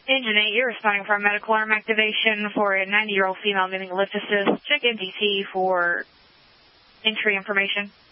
Engine 8, you're responding for a medical arm activation for a 90-year-old female needing a lift assist. Check MDT for entry information.